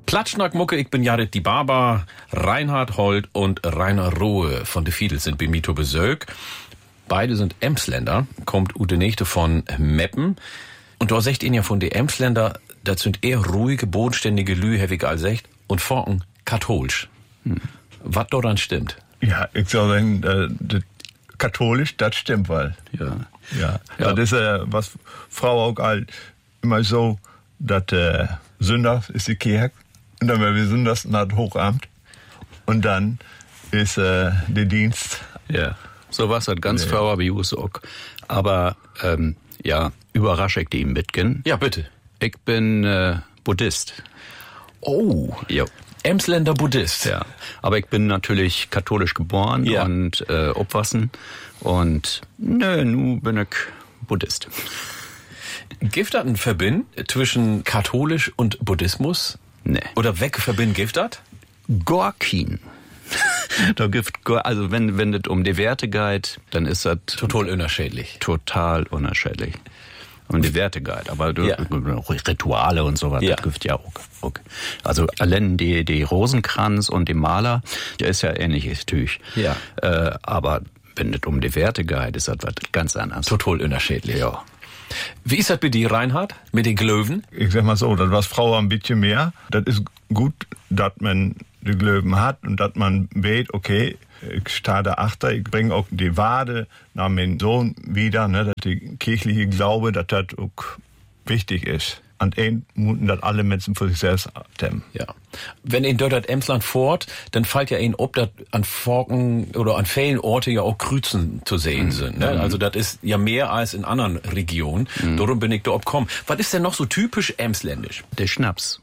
Platschnack-Mucke, ich bin Jared die Barber, Reinhard Holt und Rainer Rohe von de Fiedels sind bei mir zu Besök. Beide sind Emsländer, kommt Ute Nächte von Meppen. Und da sagt ihn ja von de Emsländer, das sind eher ruhige, bodenständige Lü, heavig als echt, und Forken katholisch. Was da dann stimmt? Ja, ich soll sagen, katholisch, das stimmt, weil. Ja. Das ist was Frau auch halt immer so, dass Sünder ist die Kirche. Und dann werden wir Sündags nach Hochamt. Und dann ist der Dienst. Ja, so was hat ganz Frau bei uns auch. Aber, überrasche ich die im Mitgen. Ja, bitte. Ich bin Buddhist. Oh. Jo. Emsländer Buddhist. Ja. Aber ich bin natürlich katholisch geboren und aufwachsen. Und nu bin ich Buddhist. Gibt das ein Verbind zwischen katholisch und Buddhismus? Nee. Oder verbinden gibt das? Gorkin. Da gibt also wenn das um die Werte geht, dann ist das total unerschädlich. Total unerschädlich. Um die Werte geht, aber Rituale und so was, das gibt ja auch. Also allein die Rosenkranz und die Maler, der ist ja ähnliches Tüch. Ja. Aber wenn das um die Werte geht, ist das was ganz anderes. Total unerschädlich. Ja. Wie ist das bei dir, Reinhard, mit den Glöwen? Ich sag mal so, das was Frau ein bisschen mehr. Das ist gut, dass man die Glöwen hat und dass man weiß, okay, ich starte achter, ich bringe auch die Wade nach meinem Sohn wieder, ne, dass die kirchliche Glaube, dass das auch wichtig ist. Und muten das alle Menschen für sich selbst haben. Ja. Wenn in dort Emsland fort, dann fällt ja ihnen ob, dass an Forken oder an vielen Orten ja auch Kreuzen zu sehen sind. Ne? Also das ist ja mehr als in anderen Regionen. Darum bin ich da obkommen. Was ist denn noch so typisch emsländisch? Der Schnaps.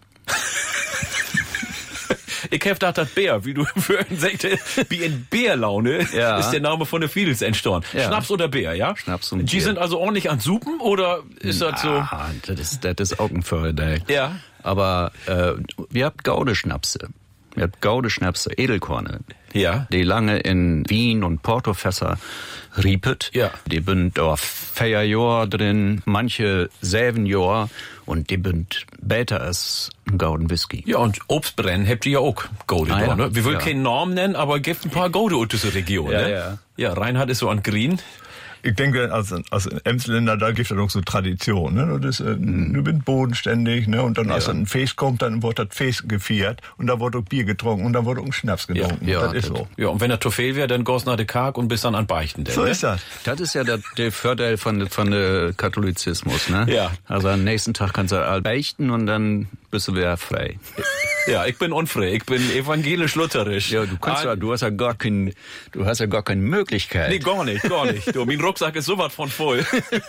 Ich hab gedacht, das Bär, wie du vorhin sagte, wie in Bärlaune ist der Name von der Fiedels entstanden. Ja. Schnaps oder Bär, ja? Schnaps und Bär. Die sind also ordentlich an Supen oder ist das so? Das ist Augenförde. Ja. Aber wir habt Gaudeschnapse. Wir habt Gaudeschnapse, Edelkorne. Ja. Die lange in Wien und Portofässer riepet. Ja. Die bünd auf 4 Jahr drin, manche 7 Jahr und die bünd besser als ein Gauden Whisky. Ja, und Obstbrennen habt ihr ja auch Gaude da, ne? Wir wollen keinen Namen nennen, aber gibt ein paar Gaude in dieser Region, ne? Ja, Reinhard ist so an Green. Ich denke, als Emsländer, da gibt es ja noch so Tradition, ne? Das ist, du bist bodenständig, ne? Und dann, als ein Fest kommt, dann wird das Fest gefeiert und da wird auch Bier getrunken und dann wird auch Schnaps getrunken. Ja, das ist so. Ja, und wenn der Trophäe wäre, dann gehst du nach der Karg und bist dann an Beichten. So ist das. Das ist ja der Vorteil von der Katholizismus, ne? Ja. Also am nächsten Tag kannst du all beichten und dann bist du wieder frei. Ja, ich bin unfrei. Ich bin evangelisch-lutherisch. Ja, du hast ja gar keine Möglichkeit. Nee, gar nicht. Du, mein Rucksack ist sowas von voll.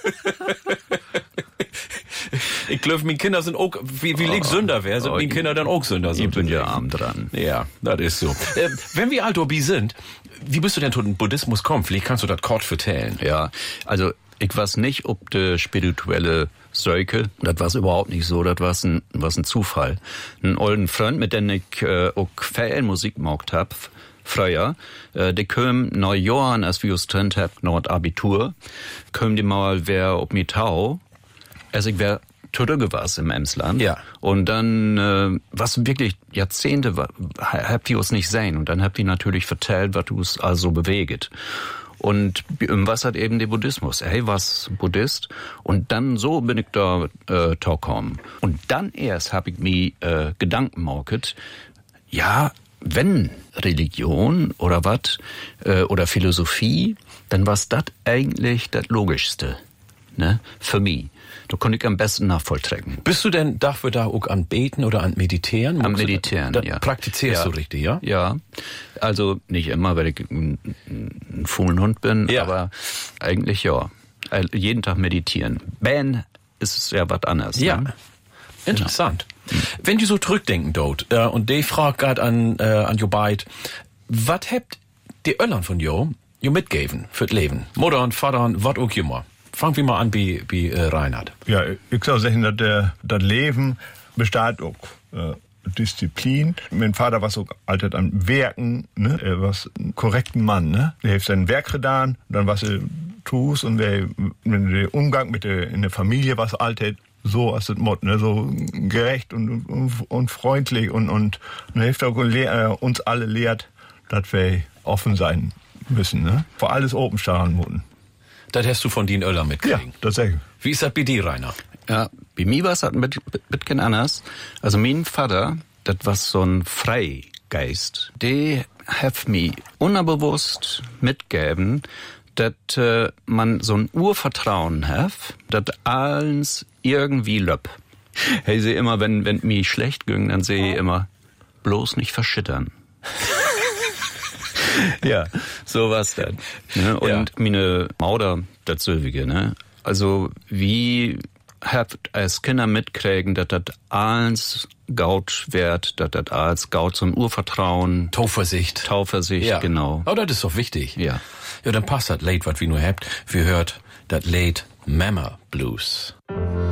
Ich glaube, meine Kinder sind auch, wie ich Sünder wäre, sind meine Kinder dann auch Sünder. Ich bin ja arm dran. Ja, das ist so. Wenn wir Altobi sind, wie bist du denn zu dem Buddhismus kommen? Vielleicht kannst du das kurz vertellen. Ja, also ich weiß nicht, ob de spirituelle Söke, das war überhaupt nicht so, das war ein Zufall. Ein olden Freund, mit dem ich auch viel Musik gemacht hab, früher, die kam nach Jahren, als wir uns getrennt hab, nach Abitur, kam die mal wer ob mi Tau, also ich wär zurückgewars im Emsland. Ja. Und dann, was wirklich Jahrzehnte habt ihr uns nicht sehen. Und dann habt ihr natürlich vertellt, was uns also bewegt. Und was hat eben der Buddhismus? Hey, was Buddhist? Und dann so bin ich da gekommen. Und dann erst habe ich mir Gedanken gemacht, ja, wenn Religion oder was oder Philosophie, dann war's das eigentlich das Logischste, ne, für mich. Da konnte ich am besten nachvollziehen. Bist du denn dafür da auch an Beten oder an Meditieren? Am Meditieren, ja. Praktizierst du richtig, ja? Ja, also nicht immer, weil ich ein faulen Hund bin, aber eigentlich ja. Jeden Tag meditieren. Ben ist ja was anderes. Ja, ne? Interessant. Genau. Wenn du so zurückdenken dort, und die fragt gerade an Jo Beid, was habt die Öllern von Jo mitgeben für das Leben? Mutter und Vater und was auch immer. Fangen wir mal an wie Reinhard. Ja, ich soll sagen, dass das Leben besteht auch Disziplin. Mein Vater war so altert an Werken, ne? Er war ein korrekter Mann, ne? Er hat sein Werk getan, dann was er tust und wenn der Umgang in der Familie was altert, so als das Mott, ne, so gerecht und freundlich und hilft auch uns alle lehrt, dass wir offen sein müssen, ne? Vor alles open stehen müssen. Das hast du von Dien Oeller Ja, mitkriegen. das sag ich. Wie ist das bei dir, Rainer? Ja, bei mir war es ein bisschen anders. Also mein Vater, das war so ein Freigeist. Der hat mir unbewusst mitgegeben, dass man so ein Urvertrauen hat, dass alles irgendwie löpp. Hey, sehe immer, wenn mir schlecht ging, dann sehe ich immer, bloß nicht verschittern. Ja, so war's dann. Ne? Und Ja. meine Mauder, das Sölwige, ne? Also, wie habt als Kinder mitkriegen, dass das alles gaut wird, dass das alles gaut so ein Urvertrauen, Tauversicht. Tauversicht, genau. Oh, das ist doch wichtig. Ja. Ja, dann passt das Lied, was wir nur habt. Wir hört das Lied Mama Blues.